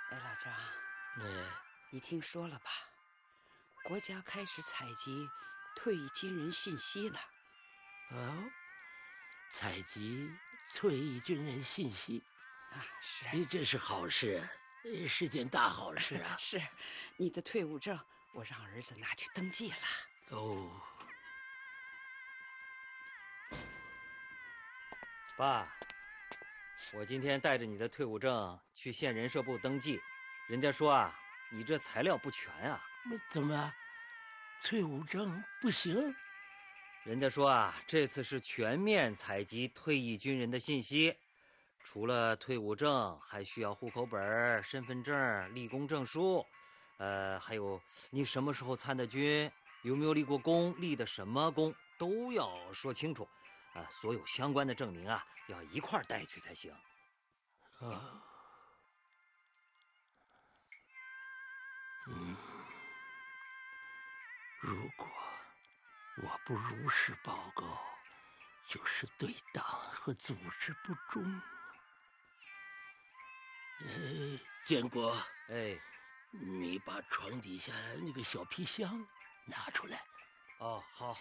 哎，老张，你听说了吧？国家开始采集退役军人信息了。 哦，采集退役军人信息啊，是， 这是好事，是件大好事啊！ 是，你的退伍证我让儿子拿去登记了。 哦， 爸，我今天带着你的退伍证去县人社部登记，人家说啊，你这材料不全啊。 怎么，退伍证不行？ 人家说啊，这次是全面采集退役军人的信息，除了退伍证，还需要户口本、身份证、立功证书，还有你什么时候参的军，有没有立过功，立的什么功，都要说清楚。所有相关的证明啊，要一块带去才行。 啊，如果我不如实报告，就是对党和组织不忠。建国，你把床底下那个小皮箱拿出来。 哦，好。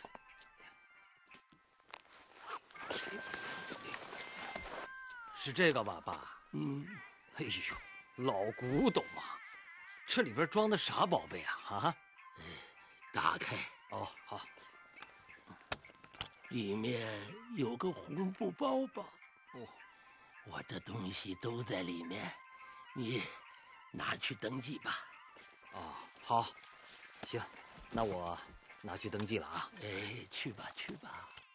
是这个吧，爸？哎呦，老古董啊！这里边装的啥宝贝啊？啊？ 打开。 哦，好。 里面有个红布包包。 哦， 我的东西都在里面，你拿去登记吧。 哦，好，行，那我拿去登记了啊。 去吧，去吧。